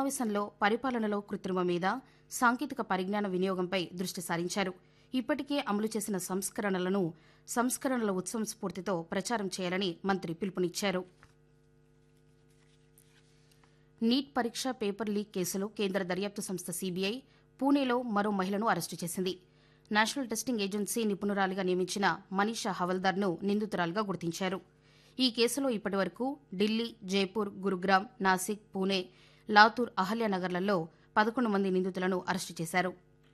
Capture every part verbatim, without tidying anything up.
సమావేశంలో పరిపాలనలో కృత్రిమ మీద సాంకేతిక పరిజ్ఞాన వినియోగంపై దృష్టి సారించారు. ఇప్పటికే అమలు చేసిన సంస్కరణలను సంస్కరణల ఉత్సవం స్ఫూర్తితో ప్రచారం చేయాలని మంత్రి పిలుపునిచ్చారు. నీట్ పరీక్ష పేపర్ లీక్ కేసులో కేంద్ర దర్యాప్తు సంస్థ సీబీఐ పూణేలో మరో మహిళను అరెస్టు చేసింది. నేషనల్ టెస్టింగ్ ఏజెన్సీ నిపుణురాలిగా నియమించిన మనీషా హవల్దార్ను నిందితురాలిగా గుర్తించారు. ఈ కేసులో ఇప్పటివరకు ఢిల్లీ, జైపూర్, గురుగ్రామ్, నాసిక్, పూణే, లాతూర్, అహల్యానగర్లలో పదకొండు మంది నిందితులను అరెస్టు చేశారు.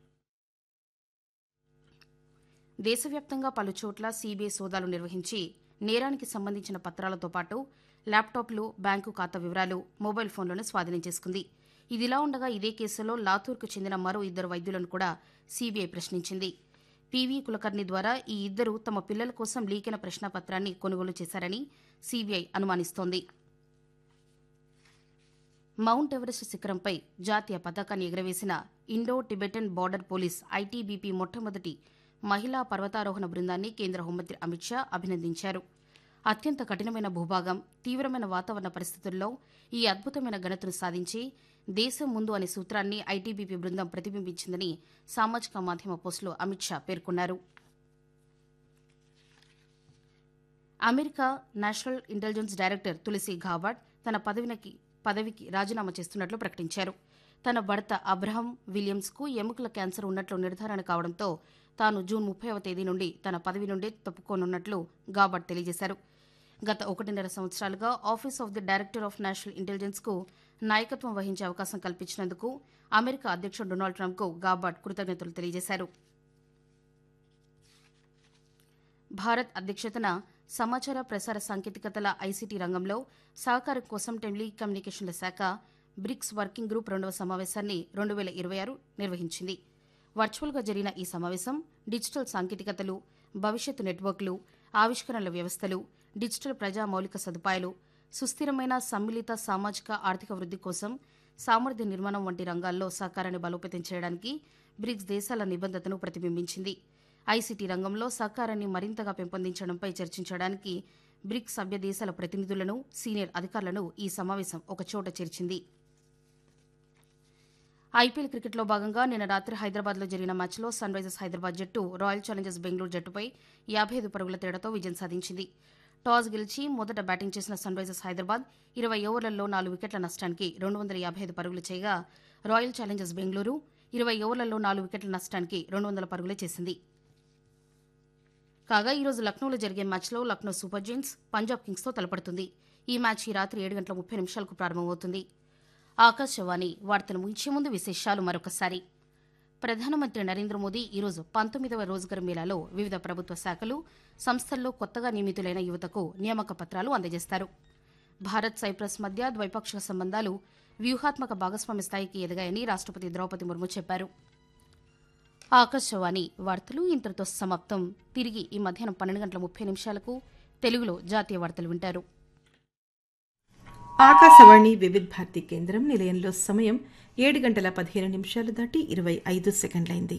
దేశవ్యాప్తంగా పలుచోట్ల సీబీఐ సోదాలు నిర్వహించి నేరానికి సంబంధించిన పత్రాలతో పాటు ల్యాప్టాప్లు, బ్యాంకు ఖాతా వివరాలు, మొబైల్ ఫోన్లను స్వాధీనం చేసుకుంది. ఇదిలా ఉండగా ఇదే కేసులో లాతూర్కు చెందిన మరో ఇద్దరు వైద్యులను కూడా సీబీఐ ప్రశ్నించింది. పీవీ కులకర్ణి ద్వారా ఈ ఇద్దరు తమ పిల్లల కోసం లీకైన ప్రశ్నాపత్రాన్ని కొనుగోలు చేశారని సీబీఐ అనుమానిస్తోంది. మౌంట్ ఎవరెస్ట్ శిఖరంపై జాతీయ పతాకాన్ని ఎగురవేసిన Indo Tibetan border police ITBP మొట్టమొదటి మహిళా పర్వతారోహణ బృందాన్ని కేంద్ర హోంమంత్రి అమిత్ షా అభినందించారు. అత్యంత కఠినమైన భూభాగం, తీవ్రమైన వాతావరణ పరిస్థితుల్లో ఈ అద్భుతమైన ఘనతను సాధించి దేశం ముందు అనే సూత్రాన్ని ఐటీబీపీ బృందం ప్రతిబింబించిందని సామాజిక మాధ్యమ పోస్టులో అమిత్ షా పేర్కొన్నారు. America national intelligence director Tulsi గాబార్డ్ తన పదవికి పదవికి రాజీనామా చేస్తున్నట్లు ప్రకటించారు. తన భర్త అబ్రహం విలియమ్స్కు ఎముకల క్యాన్సర్ ఉన్నట్లు నిర్ధారణ కావడంతో తాను జూన్ ముప్పైవ తేదీ నుండి తన పదవి నుండి తప్పుకోనున్నట్లు గాబార్డ్ తెలియజేశారు. గత ఒకటిన్నర సంవత్సరాలుగా office of the director of national ఇంటెలిజెన్స్కు నాయకత్వం వహించే అవకాశం కల్పించినందుకు అమెరికా అధ్యక్షుడు డొనాల్డ్ ట్రంప్కు గాబార్డ్ కృతజ్ఞతలు తెలియజేశారు. భారత్ అధ్యక్షతన సమాచార ప్రసార సాంకేతికతల ఐసీటీ రంగంలో సహకారం కోసం టెలికమ్యూనికేషన్ల శాఖ బ్రిక్స్ వర్కింగ్ గ్రూప్ రెండవ సమావేశాన్ని రెండు వేల ఇరవై ఆరు నిర్వహించింది. వర్చువల్గా జరిగిన ఈ సమావేశం డిజిటల్ సాంకేతికతలు, భవిష్యత్తు నెట్వర్క్లు, ఆవిష్కరణల వ్యవస్థలు, డిజిటల్ ప్రజా మౌలిక సదుపాయాలు, సుస్థిరమైన సమ్మిళిత సామాజిక ఆర్థిక వృద్ధి కోసం సామర్థ్య నిర్మాణం వంటి రంగాల్లో సహకారాన్ని బలోపేతం చేయడానికి బ్రిక్స్ దేశాల నిబద్ధతను ప్రతిబింబించింది. ఐసీటీ రంగంలో సహకారాన్ని మరింతగా పెంపొందించడంపై చర్చించడానికి బ్రిక్స్ సభ్య దేశాల ప్రతినిధులను, సీనియర్ అధికారులను ఈ సమావేశం ఒకచోట చేర్చింది. ఐపీఎల్ క్రికెట్లో భాగంగా నిన్న రాత్రి హైదరాబాద్లో జరిగిన మ్యాచ్లో సన్ రైజర్స్ హైదరాబాద్ జట్టు రాయల్ ఛాలెంజర్స్ బెంగళూరు జట్టుపై యాభై ఐదు పరుగుల తేడాతో విజయం సాధించింది. టాస్ గెలిచి మొదట బ్యాటింగ్ చేసిన సన్ రైజర్స్ హైదరాబాద్ ఇరవై ఓవర్లలో నాలుగు వికెట్ల నష్టానికి రెండు వందల యాభై ఐదు పరుగులు చేయగా రాయల్ ఛాలెంజర్స్ బెంగళూరు ఇరవై ఓవర్లలో నాలుగు వికెట్ల నష్టానికి రెండు వందల పరుగులే చేసింది. కాగా ఈరోజు లక్నోలో జరిగే మ్యాచ్లో లక్నో సూపర్ జైంట్స్ పంజాబ్ కింగ్స్తో తలపడుతుంది. ఈ మ్యాచ్ ఈ రాత్రి ఏడు గంటల ముప్పై నిమిషాలకు ప్రారంభమవుతుంది. ఆకాశవాణి వార్తలు ముగించే ముందు విశేషాలు మరొకసారి. ప్రధానమంత్రి నరేంద్ర మోదీ ఈరోజు పంతొమ్మిదవ రోజ్గర్ మేళాలో వివిధ ప్రభుత్వ శాఖలు, సంస్థల్లో కొత్తగా నియమితులైన యువతకు నియామక పత్రాలు అందజేస్తారు. భారత్ సైప్రస్ మధ్య ద్వైపాక్షిక సంబంధాలు వ్యూహాత్మక భాగస్వామ్య స్థాయికి ఎదిగాయని రాష్టపతి ద్రౌపది ముర్ము చెప్పారు. ఆకాశవాణి వార్తలు ఇంతటితో సమాప్తం. తిరిగి ఈ మధ్యాహ్నం పన్నెండు గంటల ముప్పై నిమిషాలకు తెలుగులో జాతీయ వార్తలు వింటారు. ఆకాశవాణి వివిధ భారతి కేంద్రం నిలయంలో సమయం ఏడు గంటల పదిహేను నిమిషాలు దాటి ఇరవై ఐదు సెకండ్లైంది.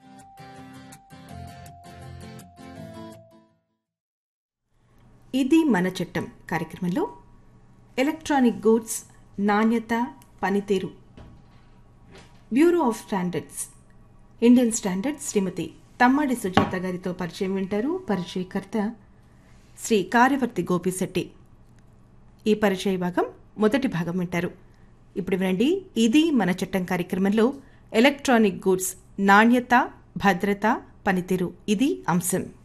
ఇది మన చట్టం కార్యక్రమంలో ఎలక్ట్రానిక్ గూడ్స్ నాణ్యత, పనితీరు bureau of standards Indian standards శ్రీమతి తమ్మడి సుజాత గారితో పరిచయం వింటారు. పరిచయకర్త శ్రీ కార్యవర్తి గోపిశెట్టి. ఈ పరిచయ భాగం మొదటి భాగం వింటారు. ఇప్పుడు వినండి, ఇది మన చట్టం కార్యక్రమంలో ఎలక్ట్రానిక్ గూడ్స్ నాణ్యత, భద్రత, పనితీరు ఇది అంశం.